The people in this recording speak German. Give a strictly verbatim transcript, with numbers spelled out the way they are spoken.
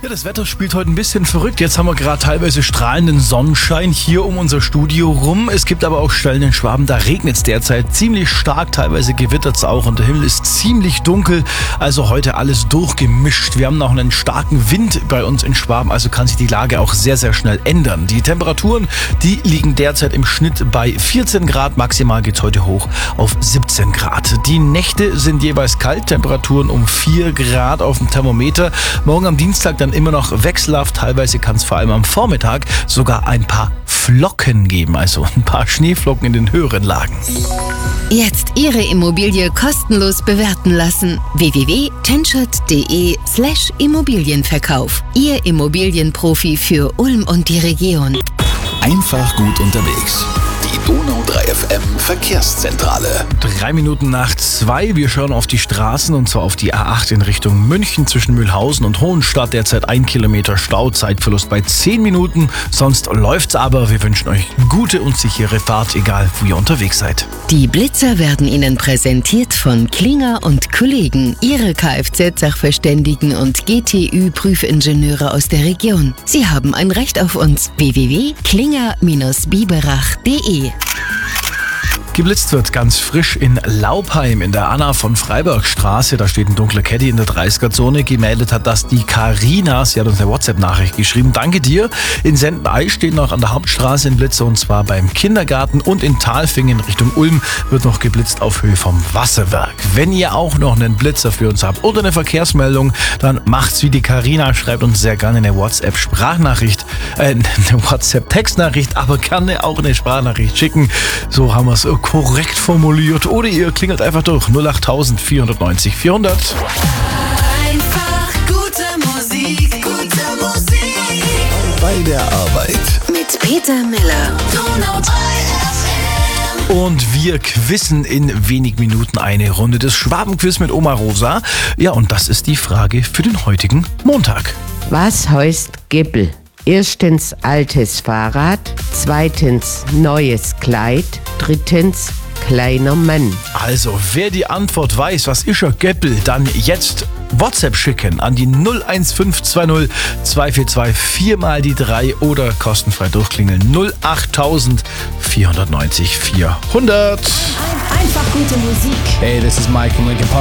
Ja, das Wetter spielt heute ein bisschen verrückt. Jetzt haben wir gerade teilweise strahlenden Sonnenschein hier um unser Studio rum. Es gibt aber auch Stellen in Schwaben, da regnet es derzeit ziemlich stark. Teilweise gewittert es auch und der Himmel ist ziemlich dunkel. Also heute alles durchgemischt. Wir haben noch einen starken Wind bei uns in Schwaben, also kann sich die Lage auch sehr, sehr schnell ändern. Die Temperaturen, die liegen derzeit im Schnitt bei vierzehn Grad. Maximal geht es heute hoch auf siebzehn Grad. Die Nächte sind jeweils kalt. Temperaturen um vier Grad auf dem Thermometer. Morgen am Dienstag dann immer noch wechselhaft. Teilweise kann es vor allem am Vormittag sogar ein paar Flocken geben, also ein paar Schneeflocken in den höheren Lagen. Jetzt Ihre Immobilie kostenlos bewerten lassen. w w w punkt tenschert punkt de slash Immobilienverkauf. Ihr Immobilienprofi für Ulm und die Region. Einfach gut unterwegs. Die Donau drei F M Verkehrszentrale. Drei Minuten nach zwei. Wir schauen auf die Straßen und zwar auf die A acht in Richtung München zwischen Mühlhausen und Hohenstadt. Derzeit ein Kilometer Stau, Zeitverlust bei zehn Minuten. Sonst läuft's aber. Wir wünschen euch gute und sichere Fahrt, egal wo ihr unterwegs seid. Die Blitzer werden Ihnen präsentiert von Klinger und Kollegen, Ihre Kfz-Sachverständigen und G T Ü-Prüfingenieure aus der Region. Sie haben ein Recht auf uns. w w w punkt klinger Bindestrich biberach punkt de. Geblitzt wird ganz frisch in Laubheim in der Anna von Freiberg Straße. Da steht ein dunkler Caddy in der dreißiger-Zone. Gemeldet hat das die Carina. Sie hat uns eine WhatsApp-Nachricht geschrieben. Danke dir. In Sendenei steht noch an der Hauptstraße ein Blitzer und zwar beim Kindergarten und in Talfingen in Richtung Ulm wird noch geblitzt auf Höhe vom Wasserwerk. Wenn ihr auch noch einen Blitzer für uns habt oder eine Verkehrsmeldung, dann macht's wie die Carina. Schreibt uns sehr gerne eine WhatsApp-Sprachnachricht, äh, eine WhatsApp-Textnachricht, aber gerne auch eine Sprachnachricht schicken. So haben wir es korrekt formuliert. Oder ihr klingelt einfach durch null acht vierhundertneunzig vierhundert. Einfach gute Musik, gute Musik. Bei der Arbeit. Mit Peter Miller. Donau drei F M. Und wir quizzen in wenig Minuten eine Runde des Schwabenquiz mit Oma Rosa. Ja, und das ist die Frage für den heutigen Montag. Was heißt Geppel? Erstens altes Fahrrad, zweitens neues Kleid, drittens kleiner Mann. Also, wer die Antwort weiß, was ist ein Geppel, dann jetzt WhatsApp schicken an die null eins fünf zwei null zwei vier zwei vier mal die drei oder kostenfrei durchklingeln null acht vierhundertneunzig vierhundert. Einfach gute Musik. Hey, this is Mike from Linkin Park.